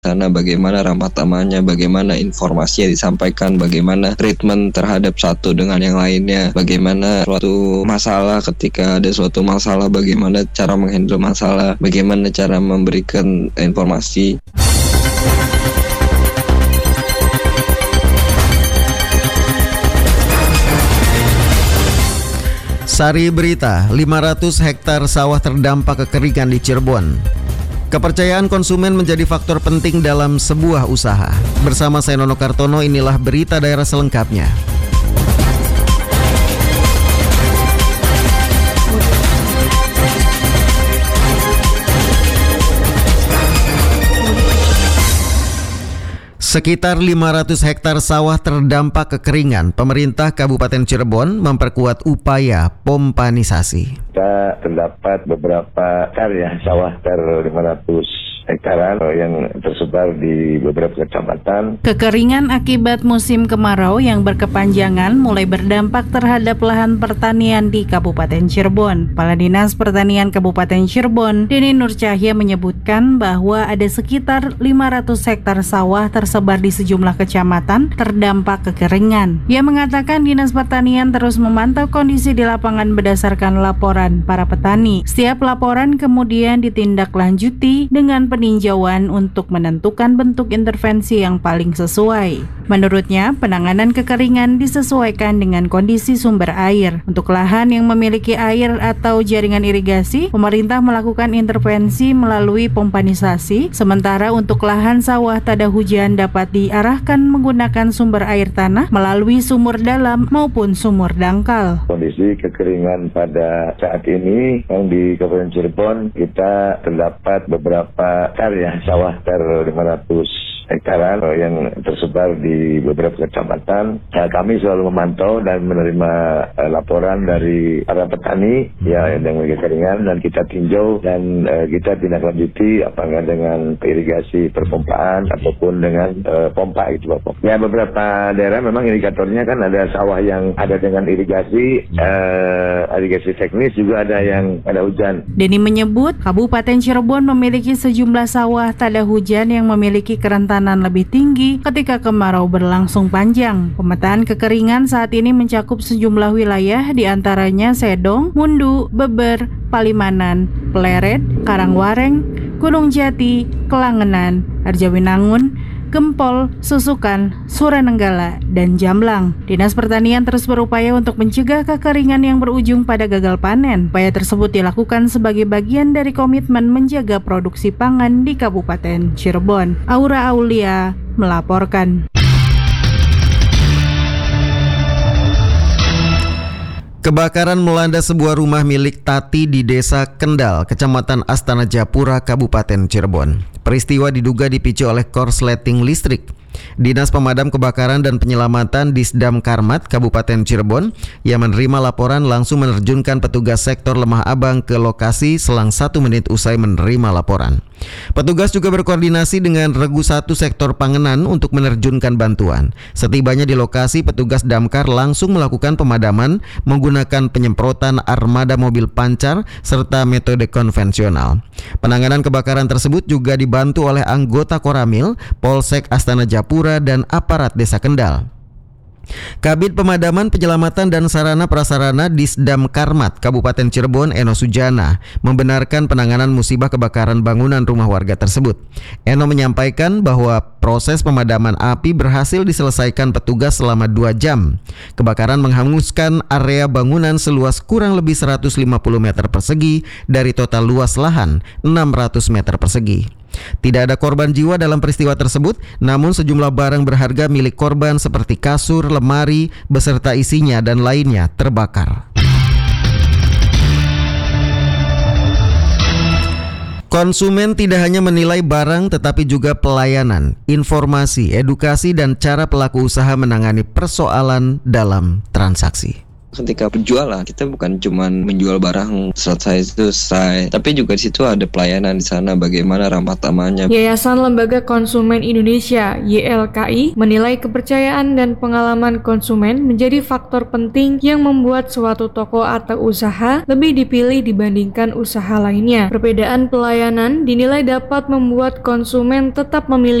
sana, bagaimana ramah tamahnya, bagaimana informasi yang disampaikan, bagaimana treatment terhadap satu dengan yang lainnya, bagaimana suatu masalah ketika ada suatu masalah, bagaimana cara menghandle masalah, bagaimana cara memberikan informasi. Sari Berita, 500 hektar sawah terdampak kekeringan di Cirebon. Kepercayaan konsumen menjadi faktor penting dalam sebuah usaha. Bersama saya Nono Kartono, inilah berita daerah selengkapnya. Sekitar 500 hektar sawah terdampak kekeringan. Pemerintah Kabupaten Cirebon memperkuat upaya pompanisasi. Kita terdapat beberapa hektar sawah 500 hektaran yang tersebar di beberapa kecamatan. Kekeringan akibat musim kemarau yang berkepanjangan mulai berdampak terhadap lahan pertanian di Kabupaten Cirebon. Kepala Dinas Pertanian Kabupaten Cirebon, Deni Nur Cahya, menyebutkan bahwa ada sekitar 500 hektar sawah tersebar di sejumlah kecamatan terdampak kekeringan. Ia mengatakan Dinas Pertanian terus memantau kondisi di lapangan berdasarkan laporan para petani. Setiap laporan kemudian ditindaklanjuti dengan peninjauan untuk menentukan bentuk intervensi yang paling sesuai. Menurutnya, penanganan kekeringan disesuaikan dengan kondisi sumber air. Untuk lahan yang memiliki air atau jaringan irigasi, pemerintah melakukan intervensi melalui pompanisasi, sementara untuk lahan sawah tada hujan dapat diarahkan menggunakan sumber air tanah melalui sumur dalam maupun sumur dangkal. Kondisi kekeringan pada saat ini yang di Kabupaten Cirebon, kita terdapat beberapa hektar sawah 500 hektaran yang tersebar di beberapa kecamatan. Kami selalu memantau dan menerima laporan dari para petani dengan kekeringan, dan kita tinjau dan kita tindak lanjuti apakah dengan irigasi perpompaan ataupun dengan pompa itu Bapak. Ya, beberapa daerah memang indikatornya kan ada sawah yang ada dengan irigasi teknis, juga ada yang ada hujan. Deni menyebut Kabupaten Cirebon memiliki sejumlah sawah tada hujan yang memiliki kerentanan lebih tinggi ketika kemarau berlangsung panjang. Pemetaan kekeringan saat ini mencakup sejumlah wilayah, diantaranya Sedong, Mundu, Beber, Palimanan, Pleret, Karangwareng, Gunung Jati, Kelangenan, Arjawinangun, Gempol, Susukan, Suranenggala, dan Jamblang. Dinas Pertanian terus berupaya untuk mencegah kekeringan yang berujung pada gagal panen. Upaya tersebut dilakukan sebagai bagian dari komitmen menjaga produksi pangan di Kabupaten Cirebon. Aura Aulia melaporkan. Kebakaran melanda sebuah rumah milik Tati di Desa Kendal, Kecamatan Astana Japura, Kabupaten Cirebon. Peristiwa diduga dipicu oleh korsleting listrik. Dinas Pemadam Kebakaran dan Penyelamatan Disdam Karmat Kabupaten Cirebon yang menerima laporan langsung menerjunkan petugas sektor Lemah Abang ke lokasi selang 1 menit usai menerima laporan. Petugas juga berkoordinasi dengan Regu 1 Sektor Panganan untuk menerjunkan bantuan. Setibanya di lokasi, petugas damkar langsung melakukan pemadaman menggunakan penyemprotan armada mobil pancar serta metode konvensional. Penanganan kebakaran tersebut juga dibantu oleh anggota Koramil, Polsek Astana Japura, dan aparat Desa Kendal. Kabid Pemadaman, Penyelamatan dan Sarana Prasarana Disdam Karmat Kabupaten Cirebon, Eno Sujana, membenarkan penanganan musibah kebakaran bangunan rumah warga tersebut. Eno menyampaikan bahwa proses pemadaman api berhasil diselesaikan petugas selama 2 jam. Kebakaran menghanguskan area bangunan seluas kurang lebih 150 meter persegi dari total luas lahan 600 meter persegi. Tidak ada korban jiwa dalam peristiwa tersebut, namun sejumlah barang berharga milik korban seperti kasur, lemari, beserta isinya dan lainnya terbakar. Konsumen tidak hanya menilai barang tetapi juga pelayanan, informasi, edukasi, dan cara pelaku usaha menangani persoalan dalam transaksi. Ketika penjualan, kita bukan cuma menjual barang selesai, tapi juga di situ ada pelayanan di sana, bagaimana ramah tamahnya. Yayasan Lembaga Konsumen Indonesia (YLKI) menilai kepercayaan dan pengalaman konsumen menjadi faktor penting yang membuat suatu toko atau usaha lebih dipilih dibandingkan usaha lainnya. Perbedaan pelayanan dinilai dapat membuat konsumen tetap memilih